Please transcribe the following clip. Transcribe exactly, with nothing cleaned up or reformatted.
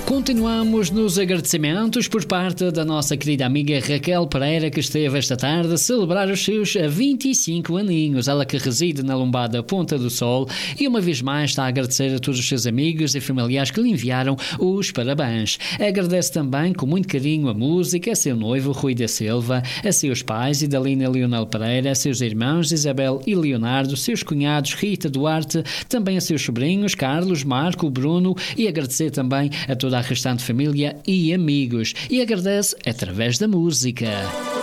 Continuamos nos agradecimentos por parte da nossa querida amiga Raquel Pereira, que esteve esta tarde a celebrar os seus vinte e cinco aninhos. Ela que reside na Lombada Ponta do Sol e uma vez mais está a agradecer a todos os seus amigos e familiares que lhe enviaram os parabéns. Agradece também com muito carinho a música, a seu noivo Rui da Silva, a seus pais Idalina e Leonel Pereira, a seus irmãos Isabel e Leonardo, seus cunhados Rita Duarte, também a seus sobrinhos Carlos, Marco, Bruno, e agradecer também a toda a restante família e amigos, e agradece através da música.